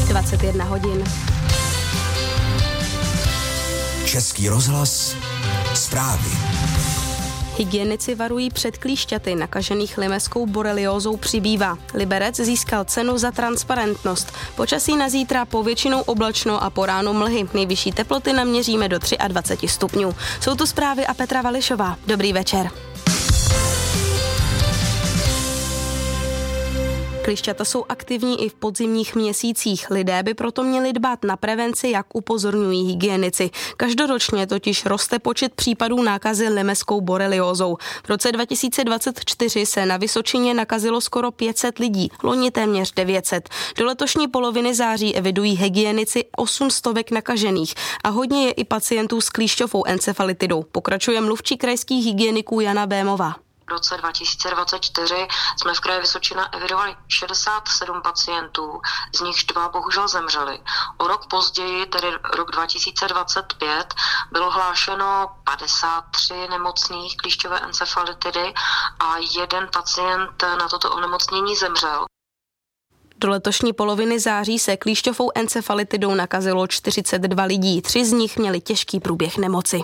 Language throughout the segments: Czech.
21 hodin. Český rozhlas, zprávy. Hygienici varují před klíšťaty nakažených limeskou boreliózou přibývá. Liberec získal cenu za transparentnost. Počasí na zítra povětšinou oblačno a po ránu mlhy. Nejvyšší teploty naměříme do 23 stupňů. Jsou tu zprávy a Petra Vališová. Dobrý večer. Klíšťata jsou aktivní i v podzimních měsících. Lidé by proto měli dbát na prevenci, jak upozorňují hygienici. Každoročně totiž roste počet případů nákazy limeskou boreliózou. V roce 2024 se na Vysočině nakazilo skoro 500 lidí, loni téměř 900. Do letošní poloviny září evidují hygienici 800 nakažených a hodně je i pacientů s klíšťovou encefalitidou. Pokračuje mluvčí krajských hygieniků Jana Bémová. V roce 2024 jsme v kraji Vysočina evidovali 67 pacientů, z nich 2 bohužel zemřeli. O rok později, tedy rok 2025, bylo hlášeno 53 nemocných klíšťové encefalitidy a 1 pacient na toto onemocnění zemřel. Do letošní poloviny září se klíšťovou encefalitidou nakazilo 42 lidí, 3 z nich měli těžký průběh nemoci.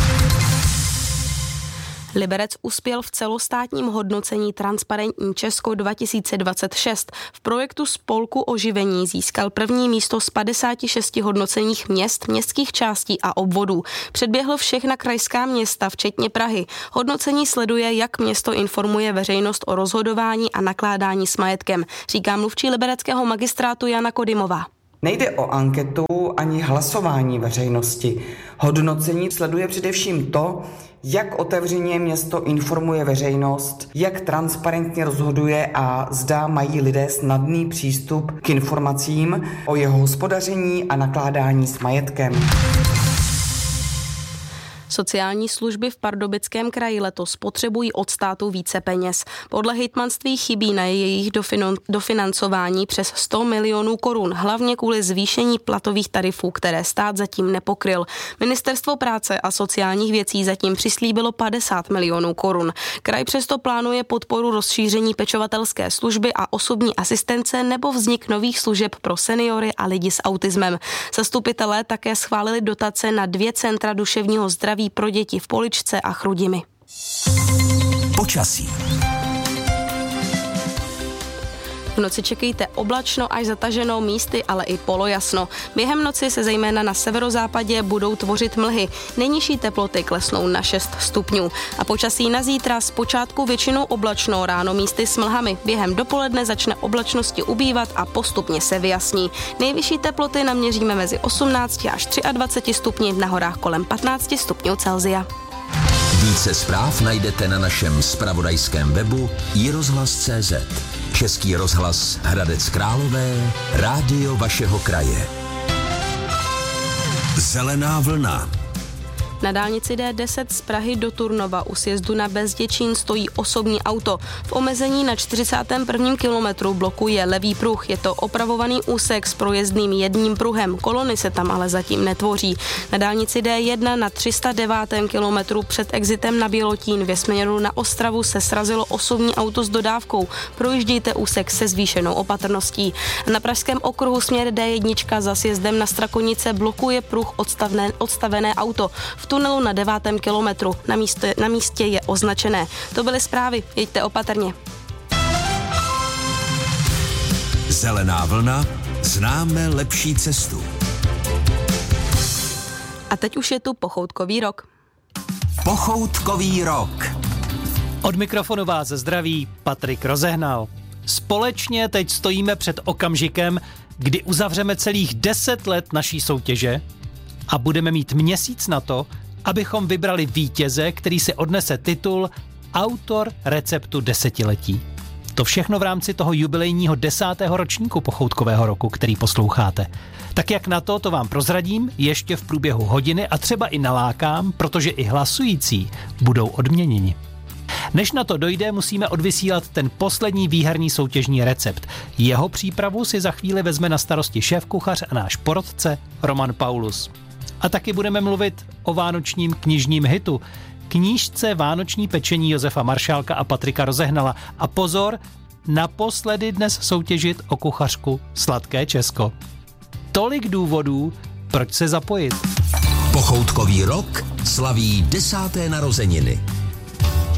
Liberec uspěl v celostátním hodnocení Transparentní Česko 2026. V projektu Spolku oživení získal první místo z 56 hodnocených měst, městských částí a obvodů. Předběhl všechna krajská města, včetně Prahy. Hodnocení sleduje, jak město informuje veřejnost o rozhodování a nakládání s majetkem, říká mluvčí libereckého magistrátu Jana Kodymová. Nejde o anketu ani hlasování veřejnosti. Hodnocení sleduje především to, jak otevřeně město informuje veřejnost, jak transparentně rozhoduje a zda mají lidé snadný přístup k informacím o jeho hospodaření a nakládání s majetkem. Sociální služby v Pardubickém kraji letos potřebují od státu více peněz. Podle hejtmanství chybí na jejich dofinancování přes 100 milionů korun, hlavně kvůli zvýšení platových tarifů, které stát zatím nepokryl. Ministerstvo práce a sociálních věcí zatím přislíbilo 50 milionů korun. Kraj přesto plánuje podporu rozšíření pečovatelské služby a osobní asistence nebo vznik nových služeb pro seniory a lidi s autismem. Zastupitelé také schválili dotace na 2 centra duševního zdraví pro děti v Poličce a Chrudimi. Počasí. V noci čekejte oblačno až zataženo, místy ale i polojasno. Během noci se zejména na severozápadě budou tvořit mlhy. Nejnižší teploty klesnou na 6 stupňů. A počasí na zítra zpočátku většinou oblačno, ráno místy s mlhami. Během dopoledne začne oblačnosti ubývat a postupně se vyjasní. Nejvyšší teploty naměříme mezi 18 až 23 stupni, na horách kolem 15 stupňů Celsia. Více zpráv najdete na našem zpravodajském webu iRozhlas.cz. Český rozhlas Hradec Králové, rádio vašeho kraje. Zelená vlna. Na dálnici D10 z Prahy do Turnova u sjezdu na Bezděčín stojí osobní auto. V omezení na 41. kilometru blokuje levý pruh. Je to opravovaný úsek s projezdným jedním pruhem. Kolony se tam ale zatím netvoří. Na dálnici D1 na 309. kilometru před exitem na Bělotín ve směru na Ostravu se srazilo osobní auto s dodávkou. Projíždějte úsek se zvýšenou opatrností. Na pražském okruhu směr D1 za sjezdem na Strakonice blokuje pruh odstavené auto. V tunelu na 9. kilometru. Na místě je označené. To byly zprávy. Jeďte opatrně. Zelená vlna. Známe lepší cestu. A teď už je tu pochoutkový rok. Pochoutkový rok. Od mikrofonu vás zdraví Patrik Rozehnal. Společně teď stojíme před okamžikem, kdy uzavřeme celých 10 let naší soutěže a budeme mít měsíc na to, abychom vybrali vítěze, který si odnese titul Autor receptu desetiletí. To všechno v rámci toho jubilejního 10. ročníku pochoutkového roku, který posloucháte. Tak jak na to vám prozradím ještě v průběhu hodiny a třeba i nalákám, protože i hlasující budou odměněni. Než na to dojde, musíme odvysílat ten poslední výherní soutěžní recept. Jeho přípravu si za chvíli vezme na starosti šéfkuchař a náš porodce Roman Paulus. A taky budeme mluvit o vánočním knižním hitu, knížce Vánoční pečení Josefa Maršálka a Patrika Rozehnala. A pozor, naposledy dnes soutěžit o kuchařku Sladké Česko. tolik důvodů, proč se zapojit. Pochoutkový rok slaví 10. narozeniny.